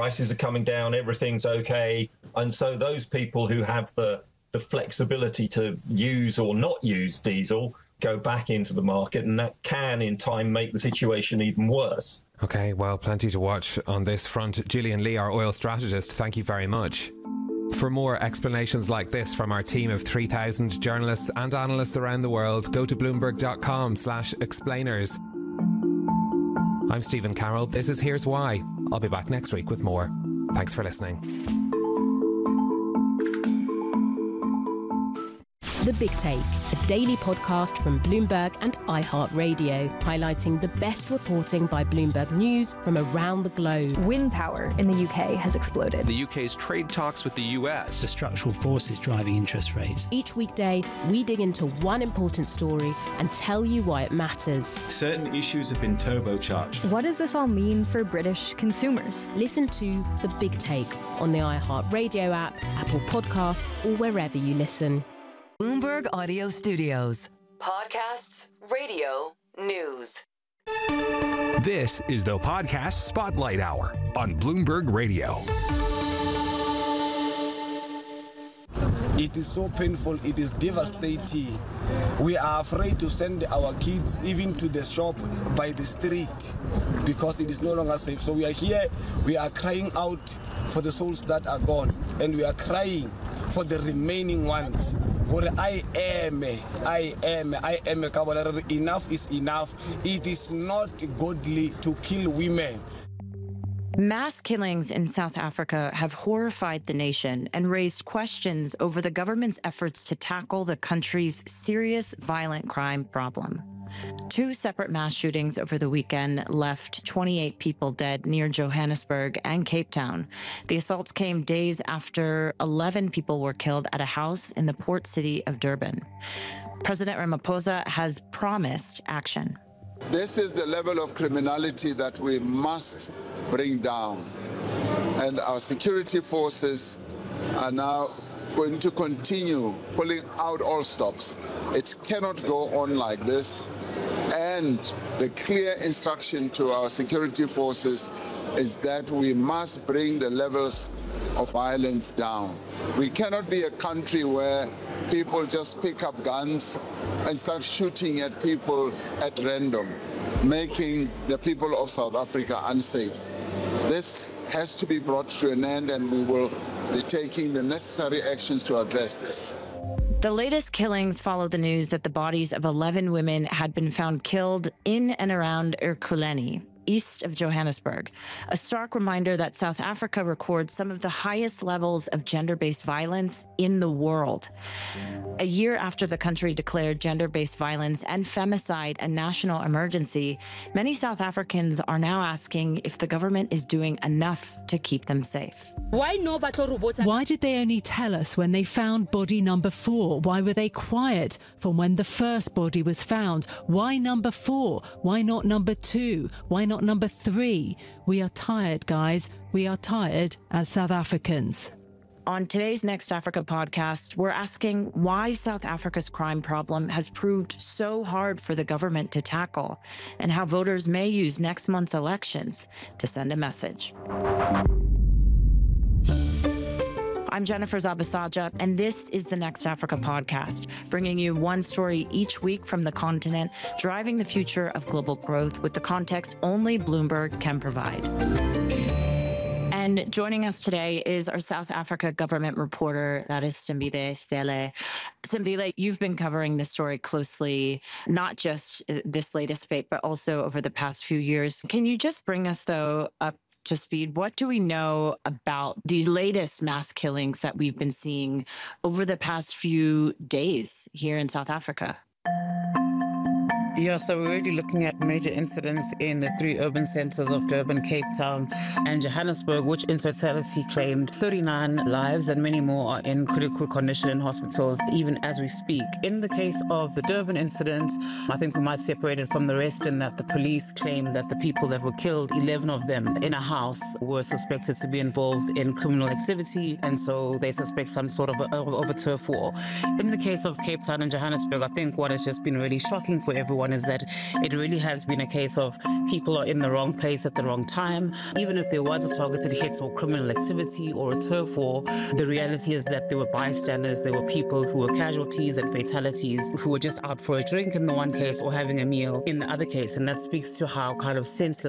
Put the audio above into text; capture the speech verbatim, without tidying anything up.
prices are coming down, everything's okay. And so those people who have the, the flexibility to use or not use diesel go back into the market, and that can in time make the situation even worse. OK, well, plenty to watch on this front. Gillian Lee, our oil strategist, thank you very much. For more explanations like this from our team of three thousand journalists and analysts around the world, go to bloomberg.com slash explainers. I'm Stephen Carroll. This is Here's Why. I'll be back next week with more. Thanks for listening. The Big Take, a daily podcast from Bloomberg and iHeartRadio, highlighting the best reporting by Bloomberg News from around the globe. Wind power in the U K has exploded. The U K's trade talks with the U S. The structural forces driving interest rates. Each weekday, we dig into one important story and tell you why it matters. Certain issues have been turbocharged. What does this all mean for British consumers? Listen to The Big Take on the iHeartRadio app, Apple Podcasts, or wherever you listen. Bloomberg Audio Studios. Podcasts, radio, news. This is the Podcast Spotlight Hour on Bloomberg Radio. It is so painful. It is devastating. We are afraid to send our kids even to the shop by the street because it is no longer safe. So we are here. We are crying out for the souls that are gone, and we are crying for the remaining ones. For I am, I am, I am. Enough is enough. It is not godly to kill women. Mass killings in South Africa have horrified the nation and raised questions over the government's efforts to tackle the country's serious violent crime problem. Two separate mass shootings over the weekend left twenty-eight people dead near Johannesburg and Cape Town. The assaults came days after eleven people were killed at a house in the port city of Durban. President Ramaphosa has promised action. This is the level of criminality that we must bring down. And our security forces are now going to continue pulling out all stops. It cannot go on like this. And the clear instruction to our security forces is that we must bring the levels of violence down. We cannot be a country where people just pick up guns and start shooting at people at random, making the people of South Africa unsafe. This has to be brought to an end, and we will be taking the necessary actions to address this. The latest killings follow the news that the bodies of eleven women had been found killed in and around Ekurhuleni, east of Johannesburg. A stark reminder that South Africa records some of the highest levels of gender-based violence in the world. A year after the country declared gender-based violence and femicide a national emergency, many South Africans are now asking if the government is doing enough to keep them safe. Why no Why did they only tell us when they found body number four? Why were they quiet from when the first body was found? Why number four? Why not number two? Why not number three? We are tired, guys. We are tired as South Africans. On today's Next Africa podcast, we're asking why South Africa's crime problem has proved so hard for the government to tackle, and how voters may use next month's elections to send a message. I'm Jennifer Zabasaja, and this is the Next Africa podcast, bringing you one story each week from the continent, driving the future of global growth with the context only Bloomberg can provide. And joining us today is our South Africa government reporter, that is Simbile Stele. Simbile, you've been covering this story closely, not just this latest debate, but also over the past few years. Can you just bring us, though, up to speed? What do we know about these latest mass killings that we've been seeing over the past few days here in South Africa? Yeah, so we're already looking at major incidents in the three urban centres of Durban, Cape Town and Johannesburg, which in totality claimed thirty-nine lives, and many more are in critical condition in hospitals even as we speak. In the case of the Durban incident, I think we might separate it from the rest in that the police claim that the people that were killed, eleven of them in a house, were suspected to be involved in criminal activity, and so they suspect some sort of a, of a turf war. In the case of Cape Town and Johannesburg, I think what has just been really shocking for everyone everyone is that it really has been a case of people are in the wrong place at the wrong time. Even if there was a targeted hit or criminal activity or a turf war, the reality is that there were bystanders, there were people who were casualties and fatalities who were just out for a drink in the one case or having a meal in the other case. And that speaks to how kind of senseless